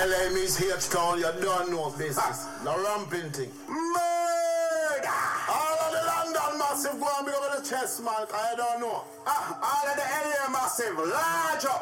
LA means H-Town, you don't know business. The ramping thing. Murder! All of the London massive go and big up the chest, man. I don't know. All of the LA massive, large up.